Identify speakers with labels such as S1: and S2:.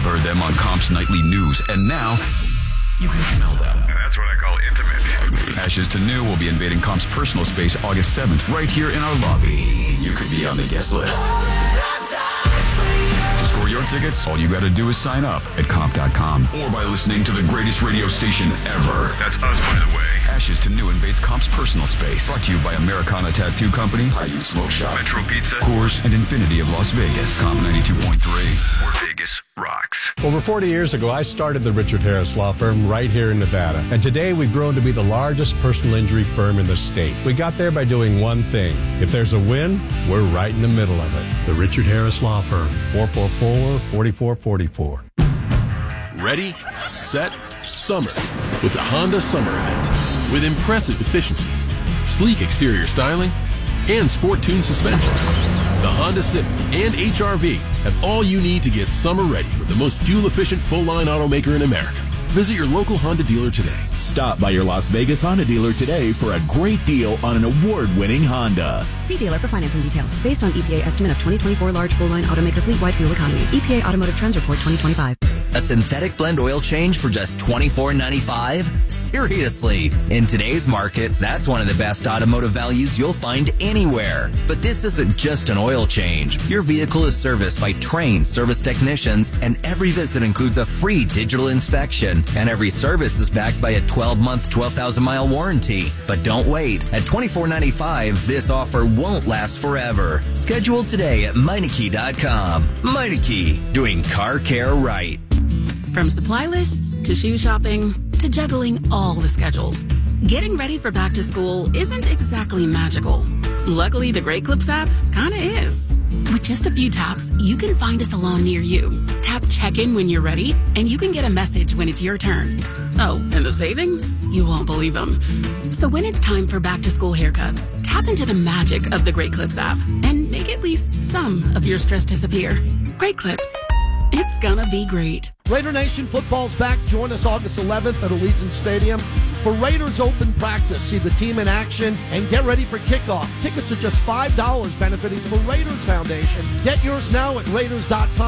S1: have heard them on Comp's nightly news, and now you can smell them.
S2: That's what I call intimate.
S1: Ashes to New will be invading Comp's personal space August 7th, right here in our lobby. You could be on the guest list. To score your tickets, all you got to do is sign up at comp.com or by listening to the greatest radio station ever.
S2: That's us, by the way.
S1: Ashes to New invades Comp's personal space. Brought to you by Americana Tattoo Company, Paiute Smoke Shop,
S2: Metro Pizza,
S1: Coors, and Infinity of Las Vegas. Comp 92.3,
S2: where Vegas rocks.
S3: Over 40 years ago, I started the Richard Harris Law Firm right here in Nevada. And today, we've grown to be the largest personal injury firm in the state. We got there by doing one thing. If there's a win, we're right in the middle of it. The Richard Harris Law Firm, 444-4444.
S4: Ready, set, summer with the Honda Summer Event. With impressive efficiency, sleek exterior styling, and sport-tuned suspension, the Honda Civic and HR-V have all you need to get summer ready with the most fuel-efficient full-line automaker in America. Visit your local Honda dealer today.
S5: Stop by your Las Vegas Honda dealer today for a great deal on an award-winning Honda.
S6: See dealer for financing details. Based on EPA estimate of 2024 large full-line automaker fleet-wide fuel economy. EPA Automotive Trends Report 2025.
S7: A synthetic blend oil change for just $24.95? Seriously. In today's market, that's one of the best automotive values you'll find anywhere. But this isn't just an oil change. Your vehicle is serviced by trained service technicians, and every visit includes a free digital inspection. And every service is backed by a 12-month, 12,000-mile warranty. But don't wait. At $24.95, this offer won't last forever. Schedule today at Meineke.com. Meineke, doing car care right.
S8: From supply lists to shoe shopping to juggling all the schedules, getting ready for back to school isn't exactly magical. Luckily, the Great Clips app kinda is. With just a few taps, you can find a salon near you. Tap check-in when you're ready, and you can get a message when it's your turn. Oh, and the savings? You won't believe them. So when it's time for back-to-school haircuts, tap into the magic of the Great Clips app and make at least some of your stress disappear. Great Clips. It's gonna be great.
S9: Raider Nation football's back. Join us August 11th at Allegiant Stadium for Raiders Open Practice. See the team in action and get ready for kickoff. Tickets are just $5, benefiting the Raiders Foundation. Get yours now at Raiders.com.